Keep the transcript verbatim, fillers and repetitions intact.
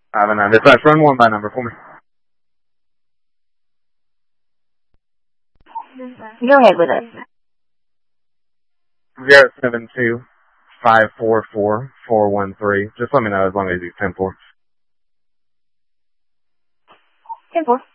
Five and nine. Dispatch, run one by number for me. Go ahead with it. Zero seven two five four four four one three. Just let me know as long as he's ten four. ten four.